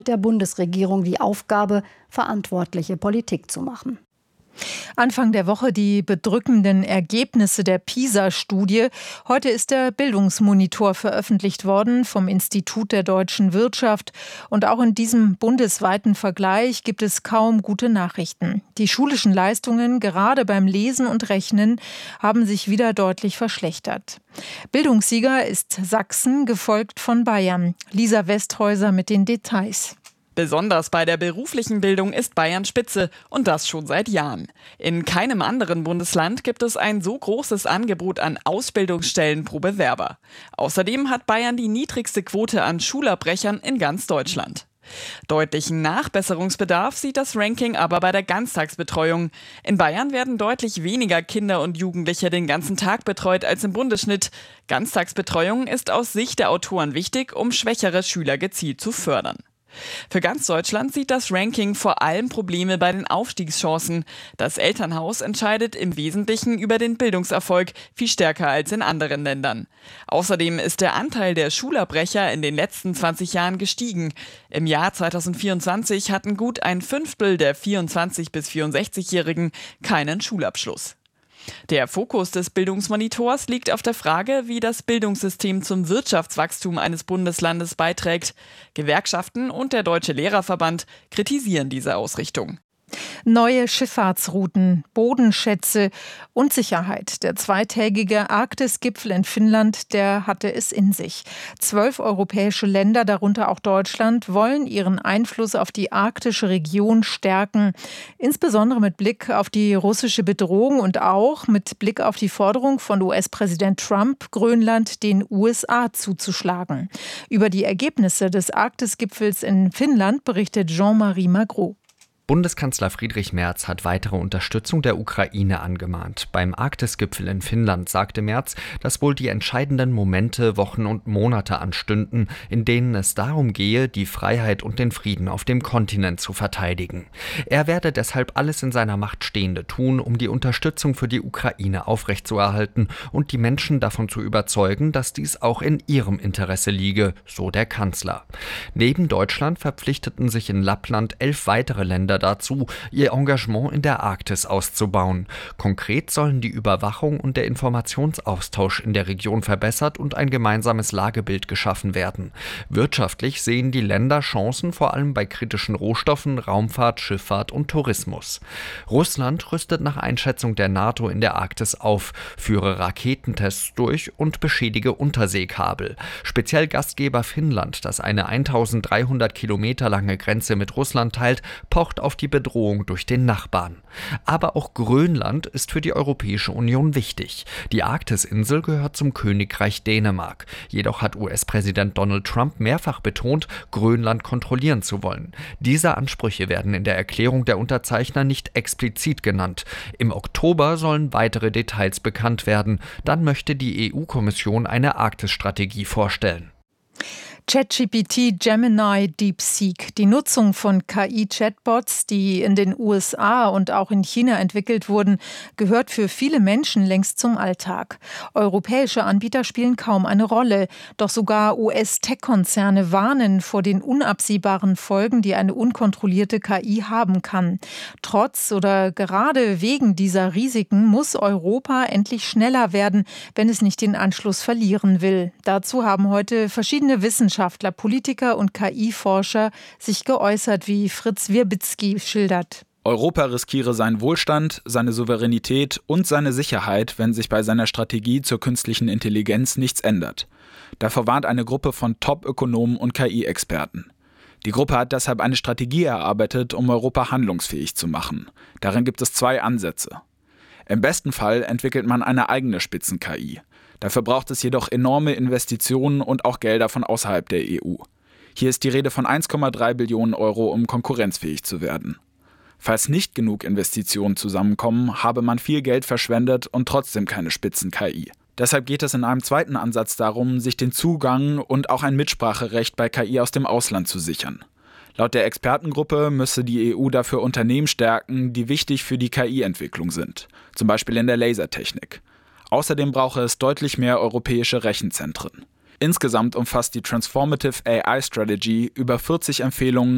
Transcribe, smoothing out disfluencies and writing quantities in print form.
der Bundesregierung die Aufgabe, verantwortliche Politik zu machen. Anfang der Woche die bedrückenden Ergebnisse der PISA-Studie. Heute ist der Bildungsmonitor veröffentlicht worden vom Institut der deutschen Wirtschaft. Und auch in diesem bundesweiten Vergleich gibt es kaum gute Nachrichten. Die schulischen Leistungen, gerade beim Lesen und Rechnen, haben sich wieder deutlich verschlechtert. Bildungssieger ist Sachsen, gefolgt von Bayern. Lisa Westhäuser mit den Details. Besonders bei der beruflichen Bildung ist Bayern Spitze und das schon seit Jahren. In keinem anderen Bundesland gibt es ein so großes Angebot an Ausbildungsstellen pro Bewerber. Außerdem hat Bayern die niedrigste Quote an Schulabbrechern in ganz Deutschland. Deutlichen Nachbesserungsbedarf sieht das Ranking aber bei der Ganztagsbetreuung. In Bayern werden deutlich weniger Kinder und Jugendliche den ganzen Tag betreut als im Bundesschnitt. Ganztagsbetreuung ist aus Sicht der Autoren wichtig, um schwächere Schüler gezielt zu fördern. Für ganz Deutschland sieht das Ranking vor allem Probleme bei den Aufstiegschancen. Das Elternhaus entscheidet im Wesentlichen über den Bildungserfolg viel stärker als in anderen Ländern. Außerdem ist der Anteil der Schulabbrecher in den letzten 20 Jahren gestiegen. Im Jahr 2024 hatten gut ein Fünftel der 24- bis 64-Jährigen keinen Schulabschluss. Der Fokus des Bildungsmonitors liegt auf der Frage, wie das Bildungssystem zum Wirtschaftswachstum eines Bundeslandes beiträgt. Gewerkschaften und der Deutsche Lehrerverband kritisieren diese Ausrichtung. Neue Schifffahrtsrouten, Bodenschätze, Unsicherheit. Der zweitägige Arktis-Gipfel in Finnland, der hatte es in sich. 12 europäische Länder, darunter auch Deutschland, wollen ihren Einfluss auf die arktische Region stärken. Insbesondere mit Blick auf die russische Bedrohung und auch mit Blick auf die Forderung von US-Präsident Trump, Grönland den USA zuzuschlagen. Über die Ergebnisse des Arktis-Gipfels in Finnland berichtet Jean-Marie Magro. Bundeskanzler Friedrich Merz hat weitere Unterstützung der Ukraine angemahnt. Beim Arktis-Gipfel in Finnland sagte Merz, dass wohl die entscheidenden Momente, Wochen und Monate anstünden, in denen es darum gehe, die Freiheit und den Frieden auf dem Kontinent zu verteidigen. Er werde deshalb alles in seiner Macht Stehende tun, um die Unterstützung für die Ukraine aufrechtzuerhalten und die Menschen davon zu überzeugen, dass dies auch in ihrem Interesse liege, so der Kanzler. Neben Deutschland verpflichteten sich in Lappland 11 weitere Länder dazu, ihr Engagement in der Arktis auszubauen. Konkret sollen die Überwachung und der Informationsaustausch in der Region verbessert und ein gemeinsames Lagebild geschaffen werden. Wirtschaftlich sehen die Länder Chancen vor allem bei kritischen Rohstoffen, Raumfahrt, Schifffahrt und Tourismus. Russland rüstet nach Einschätzung der NATO in der Arktis auf, führe Raketentests durch und beschädige Unterseekabel. Speziell Gastgeber Finnland, das eine 1300 Kilometer lange Grenze mit Russland teilt, pocht auf die Bedrohung durch den Nachbarn. Aber auch Grönland ist für die Europäische Union wichtig. Die Arktisinsel gehört zum Königreich Dänemark. Jedoch hat US-Präsident Donald Trump mehrfach betont, Grönland kontrollieren zu wollen. Diese Ansprüche werden in der Erklärung der Unterzeichner nicht explizit genannt. Im Oktober sollen weitere Details bekannt werden. Dann möchte die EU-Kommission eine Arktisstrategie vorstellen. ChatGPT, Gemini, DeepSeek. Die Nutzung von KI-Chatbots, die in den USA und auch in China entwickelt wurden, gehört für viele Menschen längst zum Alltag. Europäische Anbieter spielen kaum eine Rolle. Doch sogar US-Tech-Konzerne warnen vor den unabsehbaren Folgen, die eine unkontrollierte KI haben kann. Trotz oder gerade wegen dieser Risiken muss Europa endlich schneller werden, wenn es nicht den Anschluss verlieren will. Dazu haben heute verschiedene Wissenschaftler, Politiker und KI-Forscher sich geäußert, wie Fritz Wirbitzky schildert. Europa riskiere seinen Wohlstand, seine Souveränität und seine Sicherheit, wenn sich bei seiner Strategie zur künstlichen Intelligenz nichts ändert. Davor warnt eine Gruppe von Top-Ökonomen und KI-Experten. Die Gruppe hat deshalb eine Strategie erarbeitet, um Europa handlungsfähig zu machen. Darin gibt es 2 Ansätze. Im besten Fall entwickelt man eine eigene Spitzen-KI. Dafür braucht es jedoch enorme Investitionen und auch Gelder von außerhalb der EU. Hier ist die Rede von 1,3 Billionen Euro, um konkurrenzfähig zu werden. Falls nicht genug Investitionen zusammenkommen, habe man viel Geld verschwendet und trotzdem keine Spitzen-KI. Deshalb geht es in einem zweiten Ansatz darum, sich den Zugang und auch ein Mitspracherecht bei KI aus dem Ausland zu sichern. Laut der Expertengruppe müsse die EU dafür Unternehmen stärken, die wichtig für die KI-Entwicklung sind, zum Beispiel in der Lasertechnik. Außerdem brauche es deutlich mehr europäische Rechenzentren. Insgesamt umfasst die Transformative AI Strategy über 40 Empfehlungen